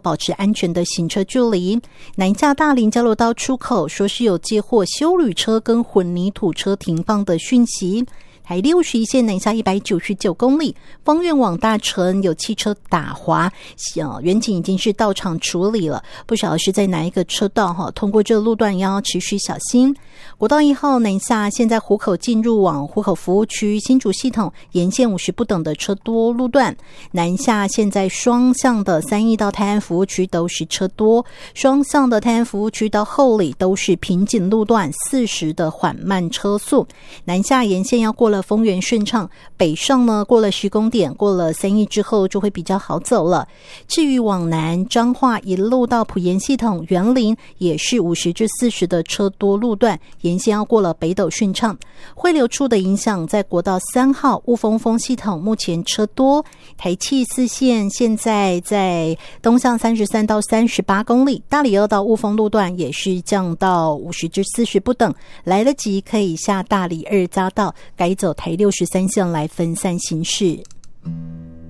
保持安全的行车距离。南下大林交流道出口说是有接获休旅车跟混凝土车停放的讯息。台61线南下199公里，丰原往大城有汽车打滑，员警已经是到场处理了，不晓得是在哪一个车道通过这个路段要持续小心。国道1号南下，现在湖口进入往湖口服务区新竹系统沿线50不等的车多路段，南下现在双向的3义到泰安服务区都是车多，双向的泰安服务区到后里都是瓶颈路段40的缓慢车速。南下沿线要过了丰原顺畅，北上呢过了10公点，过了3义之后就会比较好走了。至于往南彰化一路到埔盐系统园林也是50至40的车多路段，沿线要过了北斗顺畅。汇流处的影响，在国道3号雾峰系统目前车多，台七4线现在在东向33到38公里，大里2到雾峰路段也是降到50至40不等，来得及可以下大里2匝道，改走台63线来分散行驶。